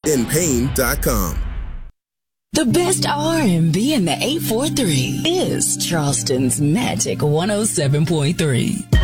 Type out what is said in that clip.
InPain.com. The best R&B in the 843 is Charleston's Magic 107.3.